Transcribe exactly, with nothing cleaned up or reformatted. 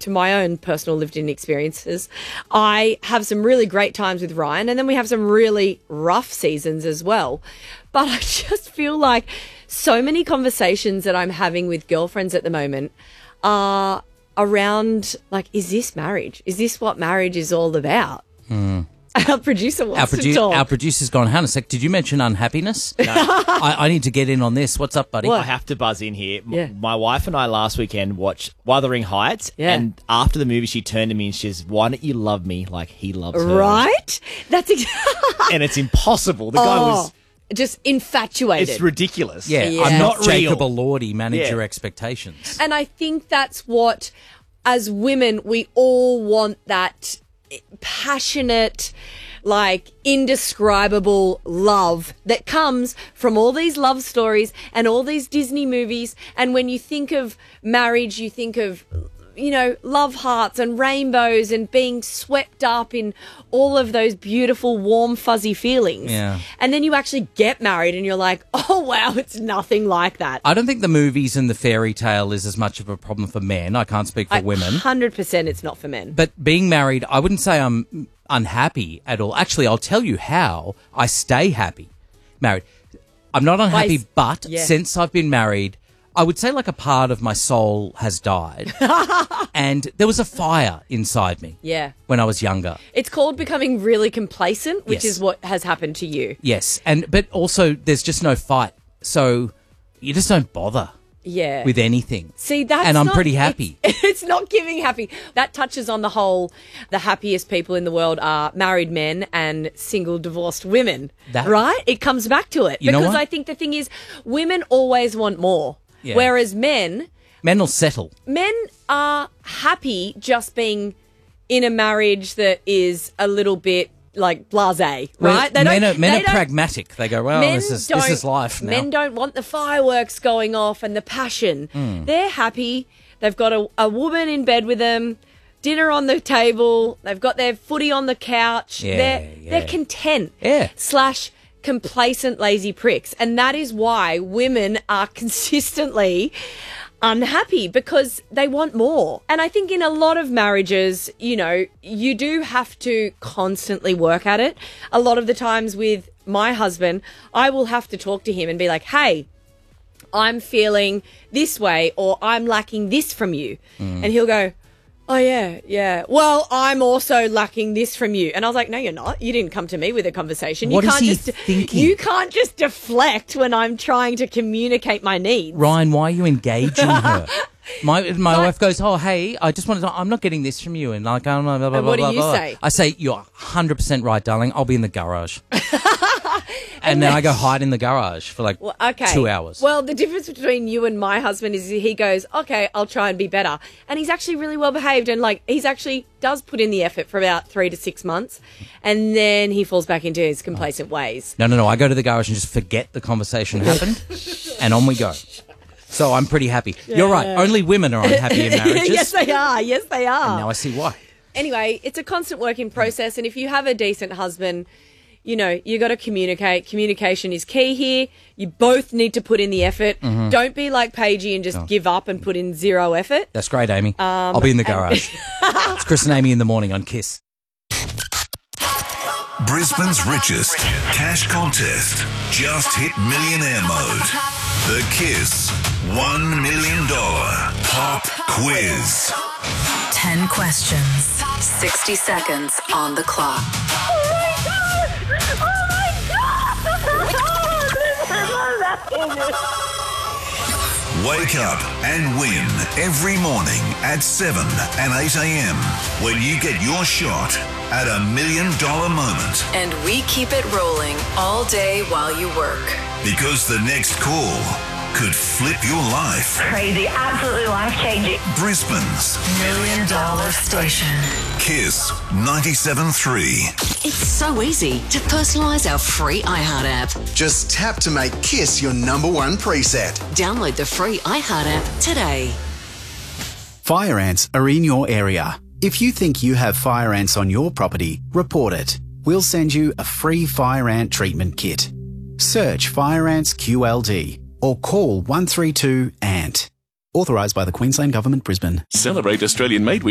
to my own personal lived-in experiences, I have some really great times with Ryan, and then we have some really rough seasons as well. But I just feel like so many conversations that I'm having with girlfriends at the moment are around, like, is this marriage? Is this what marriage is all about? Mm. Our producer wants our produ- to talk. Our producer's gone, hang on a sec, did you mention unhappiness? No. I, I need to get in on this. What's up, buddy? What? I have to buzz in here. M- Yeah. My wife and I last weekend watched Wuthering Heights, Yeah. and after the movie, she turned to me and she says, why don't you love me like he loves her? Right? That's ex- And it's impossible. The guy oh, was... just infatuated. It's ridiculous. Yeah, Yeah. I'm not Not real. Jacob Elordi, manage Yeah. your expectations. And I think that's what, as women, we all want that passionate, like, indescribable love that comes from all these love stories and all these Disney movies. And when you think of marriage, you think of, you know, love hearts and rainbows and being swept up in all of those beautiful, warm, fuzzy feelings. Yeah. And then you actually get married and you're like, oh, wow, it's nothing like that. I don't think the movies and the fairy tale is as much of a problem for men. I can't speak for I- women. one hundred percent it's not for men. But being married, I wouldn't say I'm unhappy at all. Actually, I'll tell you how I stay happy married. I'm not unhappy, Why- but yeah. since I've been married, I would say like a part of my soul has died. And there was a fire inside me Yeah. when I was younger. It's called becoming really complacent, which Yes. is what has happened to you. Yes. And but also there's just no fight. So you just don't bother Yeah. with anything. See, that's And I'm not- pretty happy. It's, it's not giving happy. That touches on the whole, the happiest people in the world are married men and single divorced women, That- right? It comes back to it. You know because what? I think the thing is, women always want more. Yeah. Whereas men, Men will settle. men are happy just being in a marriage that is a little bit like blasé, right? Men, don't- are, men they are don't- pragmatic. They go, well, Men this is don't- this is life now. Men don't want the fireworks going off and the passion. Hmm. They're happy. They've got a, a woman in bed with them, dinner on the table. They've got their footy on the couch. Yeah, they're yeah. they're content. Yeah. Slash complacent, lazy pricks, and that is why women are consistently unhappy because they want more. And I think in a lot of marriages, you know, you do have to constantly work at it. A lot of the times with my husband, I will have to talk to him and be like, hey, I'm feeling this way or I'm lacking this from you. Mm. And he'll go, oh, yeah, yeah. Well, I'm also lacking this from you. And I was like, no, you're not. You didn't come to me with a conversation. What you is can't he just thinking? You can't just deflect when I'm trying to communicate my needs. Ryan, why are you engaging her? My my But- wife goes, oh, hey, I just wanted to, I'm not getting this from you. And like, blah, blah, blah, And what do blah, you blah. say? I say, you're one hundred percent right, darling. I'll be in the garage. And then I go hide in the garage for like Well, okay. two hours. Well, the difference between you and my husband is he goes, okay, I'll try and be better. And he's actually really well behaved and like he's actually does put in the effort for about three to six months. And then he falls back into his complacent ways. No, no, no. I go to the garage and just forget the conversation happened and on we go. So I'm pretty happy. You're right. Only women are unhappy in marriages. Yes, they are. Yes, they are. And now I see why. Anyway, it's a constant work in process. And if you have a decent husband, you know, you got to communicate. Communication is key here. You both need to put in the effort. Mm-hmm. Don't be like Paigey and just Oh. give up and put in zero effort. That's great, Amy. Um, I'll be in the garage. It's Chris and Amy in the morning on Kiss. Brisbane's richest cash contest just hit millionaire mode. The Kiss one million dollars Pop Quiz. ten questions, sixty seconds on the clock. Wake up and win every morning at seven and eight a.m. when you get your shot at a million dollar moment. And we keep it rolling all day while you work. Because the next call could flip your life. Crazy, absolutely life-changing. Brisbane's Million dollar station. Kiss ninety-seven point three. It's so easy to personalise our free iHeart app. Just tap to make Kiss your number one preset. Download the free iHeart app today. Fire ants are in your area. If you think you have fire ants on your property, report it. We'll send you a free fire ant treatment kit. Search Fire Ants Q L D or call one three two A N T. Authorised by the Queensland Government, Brisbane. Celebrate Australian-made